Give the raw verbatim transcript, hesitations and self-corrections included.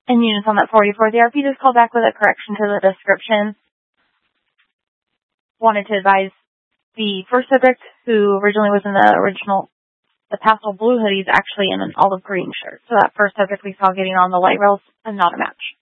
And units on that forty-fourth E R P just called back with a correction to the description. Wanted to advise the first subject, who originally was in the original, the pastel blue hoodie, is actually in an olive green shirt. So that first subject we saw getting on the light rails is not a match.